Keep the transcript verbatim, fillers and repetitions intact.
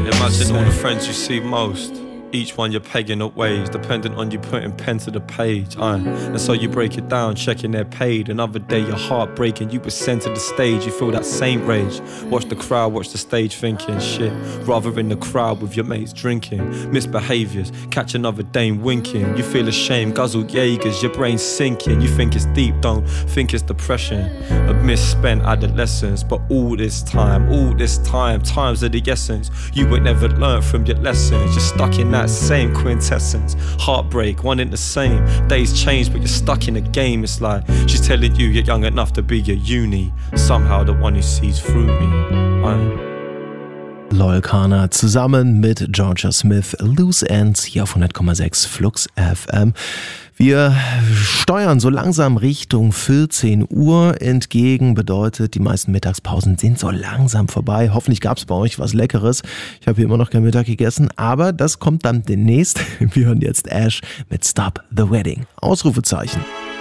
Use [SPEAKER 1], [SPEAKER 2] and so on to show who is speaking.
[SPEAKER 1] Imagine all the friends you see most. Each one you're pegging up ways, dependent on you putting pen to the page. Aye. And so you break it down, checking they're paid. Another day your heart breaking, you were sent to the stage. You feel that same rage. Watch the crowd, watch the stage thinking shit. Rather in the crowd with your mates drinking. Misbehaviors, catch another dame winking. You feel ashamed, guzzle Jaegers, your brain's sinking. You think it's deep, don't think it's depression. A misspent adolescence, but all this time, all this time, times are the essence. You would never learn from your lessons. You're stuck in that that same quintessence. Heartbreak, one in the same. Days change but you're stuck in a game. It's like she's telling you you're young enough to be a uni. Somehow the one who sees through me. I'm
[SPEAKER 2] Loyle Carner zusammen mit Georgia Smith, Loose Ends hier auf hundert Komma sechs Flux F M. Wir steuern so langsam Richtung vierzehn Uhr entgegen, bedeutet, die meisten Mittagspausen sind so langsam vorbei. Hoffentlich gab es bei euch was Leckeres. Ich habe hier immer noch kein Mittag gegessen, aber das kommt dann demnächst. Wir hören jetzt Ash mit Stop the Wedding. Ausrufezeichen.